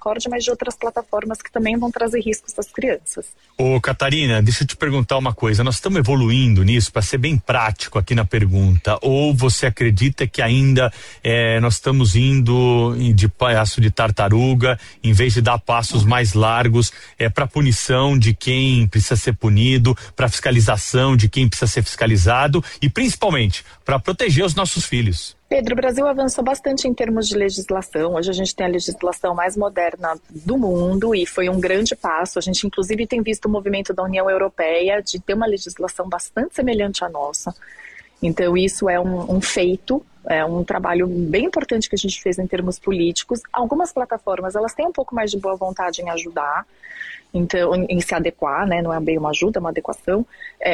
Discord, mas de outras plataformas que também vão trazer riscos às crianças. Ô Catarina, deixa eu te perguntar uma coisa, nós estamos evoluindo nisso, para ser bem prático aqui na pergunta, ou você acredita que ainda nós estamos indo de passo de tartaruga, em vez de dar passos mais largos, para punição de quem precisa ser punido, para fiscalização de quem precisa ser fiscalizado e principalmente para proteger os nossos filhos? Pedro, o Brasil avançou bastante em termos de legislação. Hoje a gente tem a legislação mais moderna do mundo e foi um grande passo. A gente inclusive tem visto o movimento da União Europeia de ter uma legislação bastante semelhante à nossa. Então isso é um feito, é um trabalho bem importante que a gente fez em termos políticos. Algumas plataformas, elas têm um pouco mais de boa vontade em ajudar, então, em se adequar, né? Não é bem uma ajuda, é uma adequação.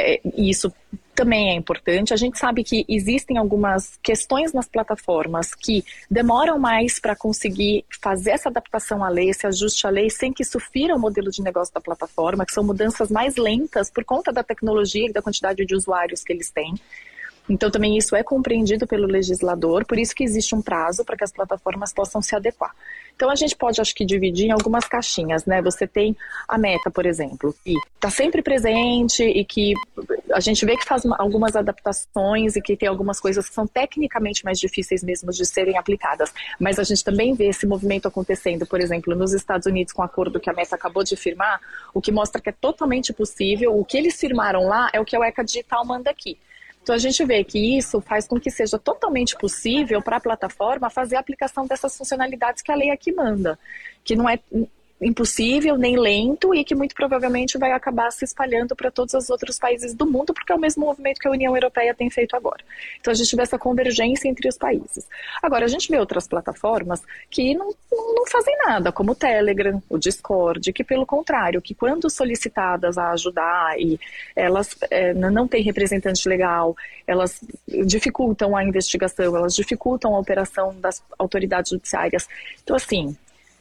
E isso também é importante. A gente sabe que existem algumas questões nas plataformas que demoram mais para conseguir fazer essa adaptação à lei, esse ajuste à lei, sem que isso fira o modelo de negócio da plataforma, que são mudanças mais lentas por conta da tecnologia e da quantidade de usuários que eles têm. Então também isso é compreendido pelo legislador, por isso que existe um prazo para que as plataformas possam se adequar. Então a gente pode, acho que, dividir em algumas caixinhas, né? Você tem a Meta, por exemplo, que está sempre presente e que a gente vê que faz algumas adaptações e que tem algumas coisas que são tecnicamente mais difíceis mesmo de serem aplicadas. Mas a gente também vê esse movimento acontecendo, por exemplo, nos Estados Unidos com o acordo que a Meta acabou de firmar, o que mostra que é totalmente possível. O que eles firmaram lá é o que a ECA Digital manda aqui. Então a gente vê que isso faz com que seja totalmente possível para a plataforma fazer a aplicação dessas funcionalidades que a lei aqui manda, que não é impossível nem lento e que muito provavelmente vai acabar se espalhando para todos os outros países do mundo, porque é o mesmo movimento que a União Europeia tem feito agora. Então a gente vê essa convergência entre os países. Agora a gente vê outras plataformas que não fazem nada, como o Telegram, o Discord, que pelo contrário, que quando solicitadas a ajudar e elas não têm representante legal, elas dificultam a investigação, elas dificultam a operação das autoridades judiciárias. Então assim,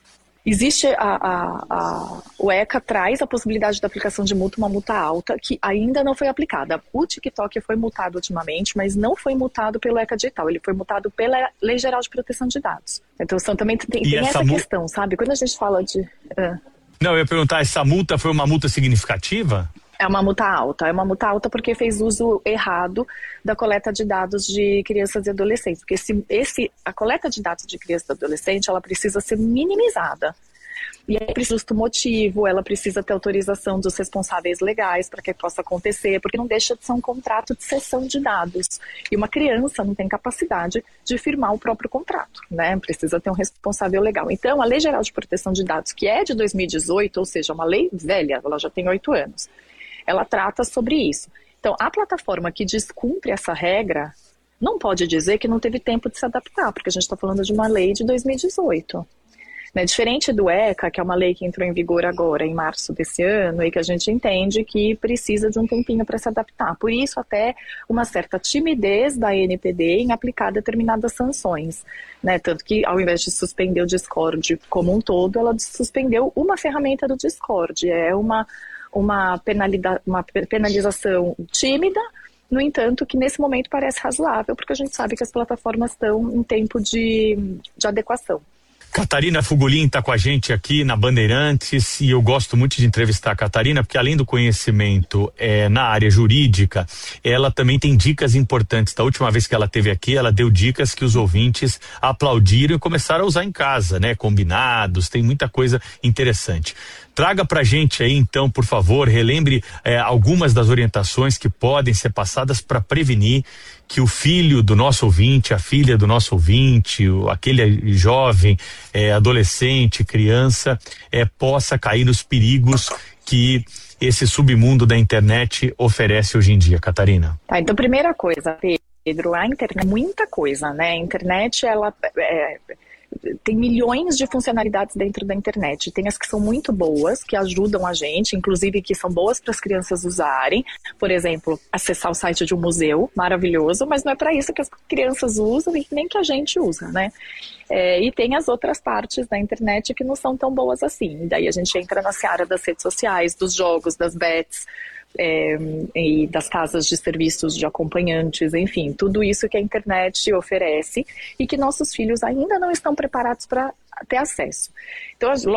existe o ECA traz a possibilidade da aplicação de multa, uma multa alta, que ainda não foi aplicada. O TikTok foi multado ultimamente, mas não foi multado pelo ECA Digital, ele foi multado pela Lei Geral de Proteção de Dados. Então também tem essa questão, sabe? Quando a gente fala de... Não, eu ia perguntar, essa multa foi uma multa significativa? É uma multa alta porque fez uso errado da coleta de dados de crianças e adolescentes, porque a coleta de dados de criança e adolescente, ela precisa ser minimizada. E aí precisa justo motivo, ela precisa ter autorização dos responsáveis legais para que possa acontecer, porque não deixa de ser um contrato de cessão de dados. E uma criança não tem capacidade de firmar o próprio contrato, né? Precisa ter um responsável legal. Então, a Lei Geral de Proteção de Dados, que é de 2018, ou seja, uma lei velha, ela já tem 8 anos, ela trata sobre isso. Então, a plataforma que descumpre essa regra não pode dizer que não teve tempo de se adaptar, porque a gente está falando de uma lei de 2018. Né? Diferente do ECA, que é uma lei que entrou em vigor agora, em março desse ano, e que a gente entende que precisa de um tempinho para se adaptar. Por isso, até uma certa timidez da ANPD em aplicar determinadas sanções. Né? Tanto que, ao invés de suspender o Discord como um todo, ela suspendeu uma ferramenta do Discord. É uma penalização tímida, no entanto, que nesse momento parece razoável, porque a gente sabe que as plataformas estão em tempo de adequação. Catarina Fugolin está com a gente aqui na Bandeirantes e eu gosto muito de entrevistar a Catarina porque além do conhecimento na área jurídica, ela também tem dicas importantes. Da última vez que ela esteve aqui, ela deu dicas que os ouvintes aplaudiram e começaram a usar em casa, né? Combinados, tem muita coisa interessante. Traga pra gente aí então, por favor, relembre algumas das orientações que podem ser passadas para prevenir que o filho do nosso ouvinte, a filha do nosso ouvinte, aquele jovem, adolescente, criança, possa cair nos perigos que esse submundo da internet oferece hoje em dia, Catarina. Tá, então primeira coisa, Pedro, a internet é muita coisa, né? A internet, ela tem milhões de funcionalidades dentro da internet. Tem as que são muito boas, que ajudam a gente, inclusive que são boas para as crianças usarem. Por exemplo, acessar o site de um museu, maravilhoso, mas não é para isso que as crianças usam e nem que a gente usa, né? E tem as outras partes da internet que não são tão boas assim. Daí a gente entra na seara das redes sociais, dos jogos, das bets, e das casas de serviços de acompanhantes, enfim, tudo isso que a internet oferece e que nossos filhos ainda não estão preparados para ter acesso. Então,